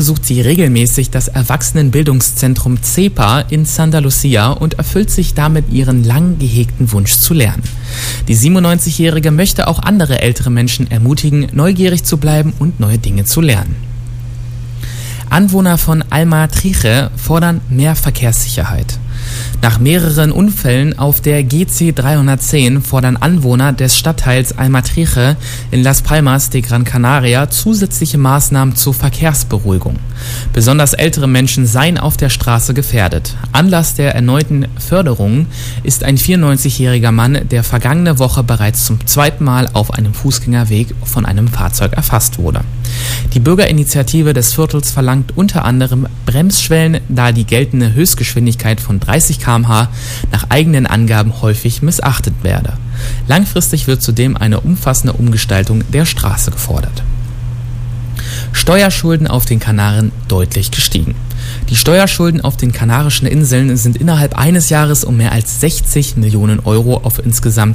besucht sie regelmäßig das Erwachsenenbildungszentrum CEPA in Santa Lucia und erfüllt sich damit ihren lang gehegten Wunsch zu lernen. Die 97-Jährige möchte auch andere ältere Menschen ermutigen, neugierig zu bleiben und neue Dinge zu lernen. Anwohner von Almatriche fordern mehr Verkehrssicherheit. Nach mehreren Unfällen auf der GC 310 fordern Anwohner des Stadtteils Almatriche in Las Palmas de Gran Canaria zusätzliche Maßnahmen zur Verkehrsberuhigung. Besonders ältere Menschen seien auf der Straße gefährdet. Anlass der erneuten Förderung ist ein 94-jähriger Mann, der vergangene Woche bereits zum zweiten Mal auf einem Fußgängerweg von einem Fahrzeug erfasst wurde. Die Bürgerinitiative des Viertels verlangt unter anderem Bremsschwellen, da die geltende Höchstgeschwindigkeit von 30 km/h nach eigenen Angaben häufig missachtet werde. Langfristig wird zudem eine umfassende Umgestaltung der Straße gefordert. Steuerschulden auf den Kanaren deutlich gestiegen. Die Steuerschulden auf den Kanarischen Inseln sind innerhalb eines Jahres um mehr als 60 Millionen Euro auf insgesamt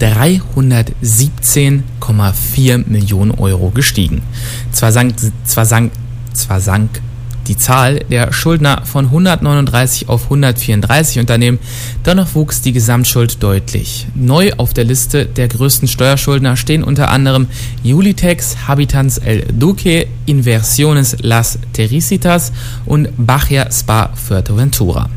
317,4 Millionen Euro gestiegen. Zwar sank die Zahl der Schuldner von 139 auf 134 Unternehmen, dennoch wuchs die Gesamtschuld deutlich. Neu auf der Liste der größten Steuerschuldner stehen unter anderem Julitex, Habitants El Duque, Inversiones Las Teresitas und Bahia Spa Fuerteventura.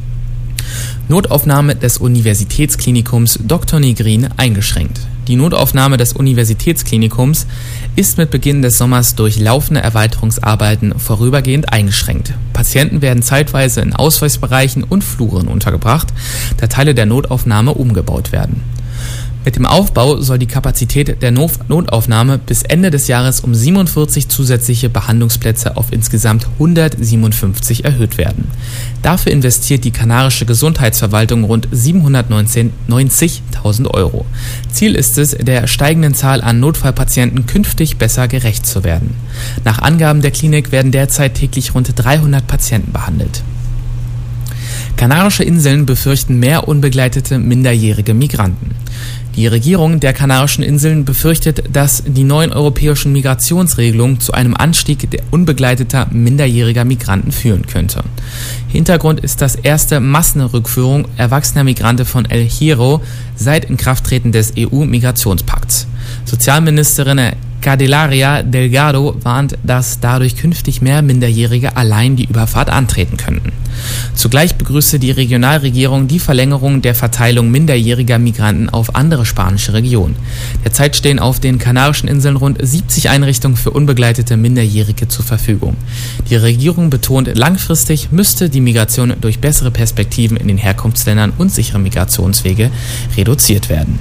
Notaufnahme des Universitätsklinikums Dr. Negrin eingeschränkt. Die Notaufnahme des Universitätsklinikums ist mit Beginn des Sommers durch laufende Erweiterungsarbeiten vorübergehend eingeschränkt. Patienten werden zeitweise in Ausweisbereichen und Fluren untergebracht, da Teile der Notaufnahme umgebaut werden. Mit dem Aufbau soll die Kapazität der Notaufnahme bis Ende des Jahres um 47 zusätzliche Behandlungsplätze auf insgesamt 157 erhöht werden. Dafür investiert die kanarische Gesundheitsverwaltung rund 790.000 Euro. Ziel ist es, der steigenden Zahl an Notfallpatienten künftig besser gerecht zu werden. Nach Angaben der Klinik werden derzeit täglich rund 300 Patienten behandelt. Kanarische Inseln befürchten mehr unbegleitete minderjährige Migranten. Die Regierung der Kanarischen Inseln befürchtet, dass die neuen europäischen Migrationsregelungen zu einem Anstieg der unbegleiteter minderjähriger Migranten führen könnte. Hintergrund ist das erste Massenrückführung erwachsener Migranten von El Hierro seit Inkrafttreten des EU-Migrationspakts. Sozialministerin Candelaria Delgado warnt, dass dadurch künftig mehr Minderjährige allein die Überfahrt antreten könnten. Zugleich begrüßte die Regionalregierung die Verlängerung der Verteilung minderjähriger Migranten auf andere spanische Regionen. Derzeit stehen auf den Kanarischen Inseln rund 70 Einrichtungen für unbegleitete Minderjährige zur Verfügung. Die Regierung betont, langfristig müsste die Migration durch bessere Perspektiven in den Herkunftsländern und sichere Migrationswege reduziert werden.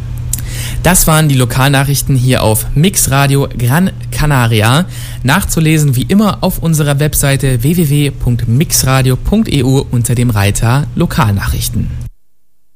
Das waren die Lokalnachrichten hier auf Mix Radio Gran Canaria. Nachzulesen wie immer auf unserer Webseite www.mixradio.eu unter dem Reiter Lokalnachrichten.